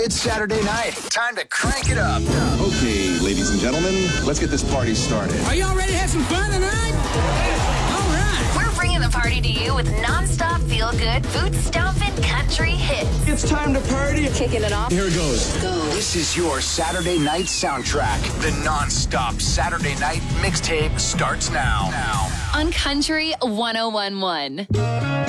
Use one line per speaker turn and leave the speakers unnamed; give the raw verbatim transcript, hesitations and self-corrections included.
It's Saturday night. Time to crank it up.
Okay, ladies and gentlemen, let's get this party started.
Are y'all ready to have some fun tonight? All right.
We're bringing the party to you with nonstop feel-good, boot-stomping country hits.
It's time to party.
Kicking it off.
Here it goes.
Go.
This is your Saturday night soundtrack. The non-stop Saturday night mixtape starts now. Now.
On Country one oh one point one.